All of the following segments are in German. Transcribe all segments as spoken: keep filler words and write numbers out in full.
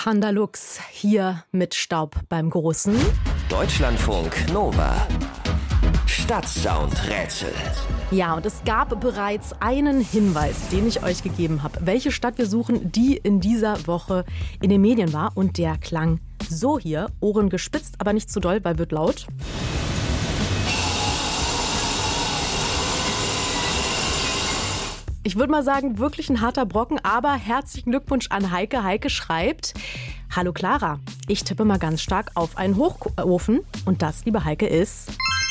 Pandalux hier mit Staub beim Großen. Deutschlandfunk Nova. Stadtsound-Rätsel. Ja, und es gab bereits einen Hinweis, den ich euch gegeben habe, welche Stadt wir suchen, die in dieser Woche in den Medien war. Und der klang so hier, Ohren gespitzt, aber nicht zu doll, weil wird laut. Ich würde mal sagen, wirklich ein harter Brocken, aber herzlichen Glückwunsch an Heike. Heike schreibt: Hallo Clara, ich tippe mal ganz stark auf einen Hochofen. Und das, liebe Heike, ist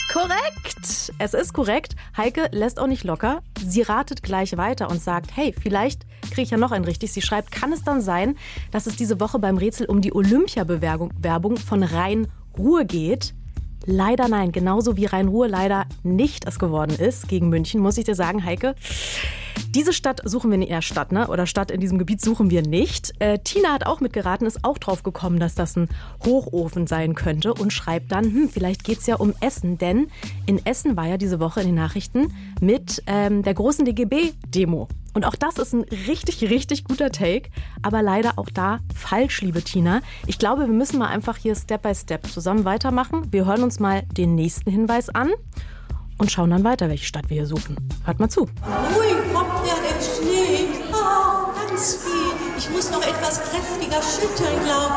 korrekt. Es ist korrekt. Heike lässt auch nicht locker. Sie ratet gleich weiter und sagt, hey, vielleicht kriege ich ja noch einen richtig. Sie schreibt, kann es dann sein, dass es diese Woche beim Rätsel um die Olympia-Bewerbung von Rhein-Ruhr geht? Leider nein, genauso wie Rhein-Ruhr leider nicht es geworden ist gegen München, muss ich dir sagen, Heike. Diese Stadt suchen wir nicht, eher Stadt, ne? Oder Stadt in diesem Gebiet suchen wir nicht. Äh, Tina hat auch mitgeraten, ist auch drauf gekommen, dass das ein Hochofen sein könnte und schreibt dann, hm, vielleicht geht's ja um Essen, denn in Essen war ja diese Woche in den Nachrichten mit ähm, der großen D G B-Demo. Und auch das ist ein richtig, richtig guter Take, aber leider auch da falsch, liebe Tina. Ich glaube, wir müssen mal einfach hier Step by Step zusammen weitermachen. Wir hören uns mal den nächsten Hinweis an und schauen dann weiter, welche Stadt wir hier suchen. Hört mal zu. Ui, kommt ja der Schnee. Oh, ganz viel. Ich muss noch etwas kräftiger schütteln, glaube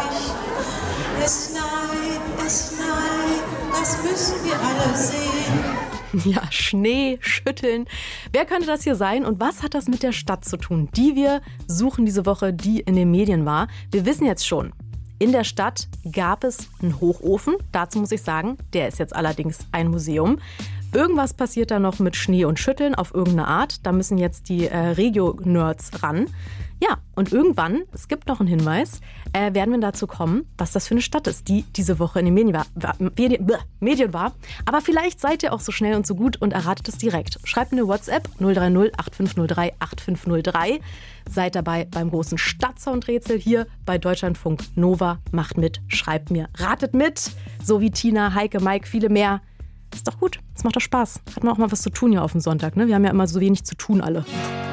ich. Es schneit, es schneit, das müssen wir alle sehen. Ja, Schnee, schütteln. Wer könnte das hier sein und was hat das mit der Stadt zu tun, die wir suchen diese Woche, die in den Medien war? Wir wissen jetzt schon, in der Stadt gab es einen Hochofen. Dazu muss ich sagen, der ist jetzt allerdings ein Museum. Irgendwas passiert da noch mit Schnee und Schütteln auf irgendeine Art. Da müssen jetzt die äh, Regio-Nerds ran. Ja, und irgendwann, es gibt noch einen Hinweis, äh, werden wir dazu kommen, was das für eine Stadt ist, die diese Woche in den Medien war, war, Medien, bäh, Medien war. Aber vielleicht seid ihr auch so schnell und so gut und erratet es direkt. Schreibt eine WhatsApp null drei null acht fünf null drei acht fünf null drei. Seid dabei beim großen Stadtsound-Rätsel hier bei Deutschlandfunk Nova. Macht mit, schreibt mir, ratet mit. So wie Tina, Heike, Mike, viele mehr. Ist doch gut, es macht doch Spaß. Hat man auch mal was zu tun hier auf dem Sonntag, ne? Wir haben ja immer so wenig zu tun alle.